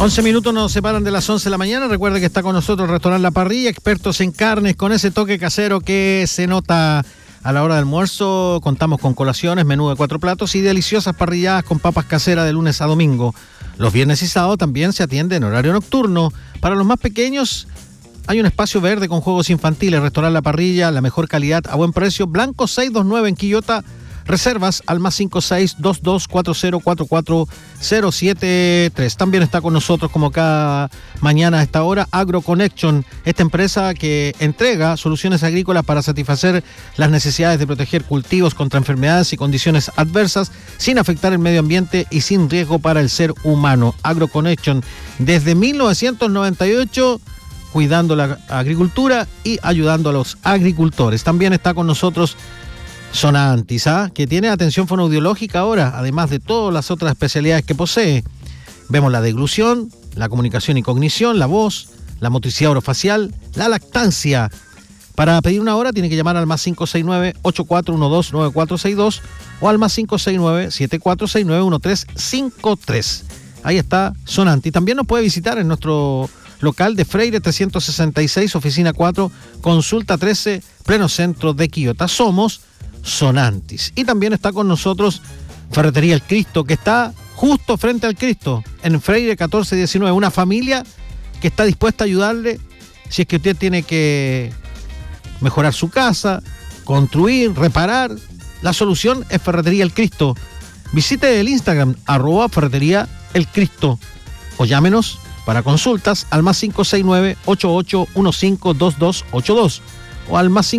11 minutos nos separan de las 11 de la mañana. Recuerde que está con nosotros el restaurante La Parrilla, expertos en carnes, con ese toque casero que se nota a la hora del almuerzo. Contamos con colaciones, menú de 4 platos y deliciosas parrilladas con papas caseras de lunes a domingo. Los viernes y sábados también se atiende en horario nocturno. Para los más pequeños hay un espacio verde con juegos infantiles. Restaurante La Parrilla, la mejor calidad a buen precio. Blanco 629 en Quillota. Reservas al más 5622404073. También está con nosotros, como cada mañana a esta hora, AgroConnection, esta empresa que entrega soluciones agrícolas para satisfacer las necesidades de proteger cultivos contra enfermedades y condiciones adversas sin afectar el medio ambiente y sin riesgo para el ser humano. AgroConnection, desde 1998, cuidando la agricultura y ayudando a los agricultores. También está con nosotros Sonantis, que tiene atención fonoaudiológica ahora, además de todas las otras especialidades que posee. Vemos la deglución, la comunicación y cognición, la voz, la motricidad orofacial, la lactancia. Para pedir una hora tiene que llamar al más 569-8412-9462 o al más 569-7469-1353. Ahí está Sonantis. También nos puede visitar en nuestro local de Freire 366, oficina 4, consulta 13, pleno centro de Quillota. Somos Sonantis. Y también está con nosotros Ferretería El Cristo, que está justo frente al Cristo, en Freire 1419, una familia que está dispuesta a ayudarle si es que usted tiene que mejorar su casa, construir, reparar. La solución es Ferretería El Cristo. Visite el Instagram, @Ferretería El Cristo, o llámenos para consultas al más 569-8815-2282 o al más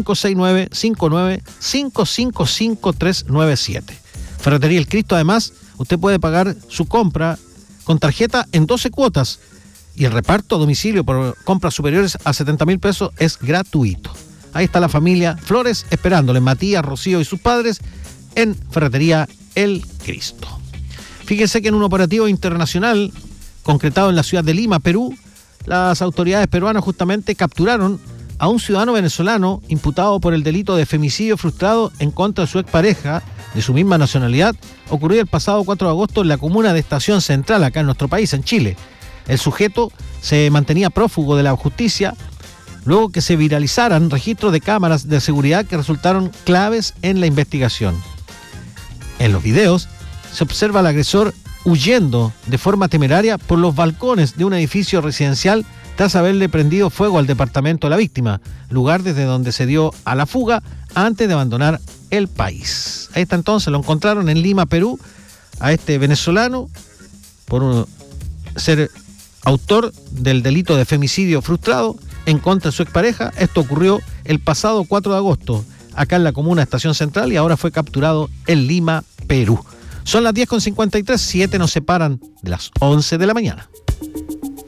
569-59-555-397. Ferretería El Cristo, además, usted puede pagar su compra con tarjeta en 12 cuotas y el reparto a domicilio por compras superiores a 70,000 pesos es gratuito. Ahí está la familia Flores esperándole, Matías, Rocío y sus padres en Ferretería El Cristo. Fíjense que en un operativo internacional concretado en la ciudad de Lima, Perú, las autoridades peruanas justamente capturaron a un ciudadano venezolano imputado por el delito de femicidio frustrado en contra de su expareja de su misma nacionalidad, ocurrido el pasado 4 de agosto en la comuna de Estación Central, acá en nuestro país, en Chile. El sujeto se mantenía prófugo de la justicia luego que se viralizaran registros de cámaras de seguridad que resultaron claves en la investigación. En los videos se observa al agresor huyendo de forma temeraria por los balcones de un edificio residencial tras haberle prendido fuego al departamento de la víctima, lugar desde donde se dio a la fuga antes de abandonar el país. Ahí está entonces, lo encontraron en Lima, Perú, a este venezolano por ser autor del delito de femicidio frustrado en contra de su expareja. Esto ocurrió el pasado 4 de agosto, acá en la comuna de Estación Central, y ahora fue capturado en Lima, Perú. Son las 10:53, 7 nos separan de las 11 de la mañana.